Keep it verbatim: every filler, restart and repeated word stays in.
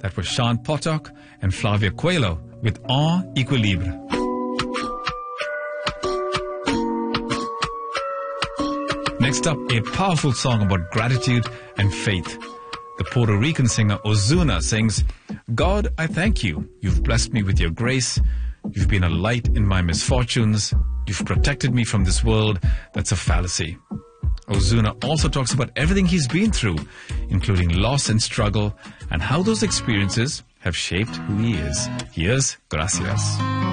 That was Sean Potok and Flavia Coelho with En Equilibre. Next up, a powerful song about gratitude and faith. The Puerto Rican singer Ozuna sings, God, I thank you. You've blessed me with your grace. You've been a light in my misfortunes. You've protected me from this world that's a fallacy. Ozuna also talks about everything he's been through, including loss and struggle, and how those experiences have shaped who he is. Here's Gracias.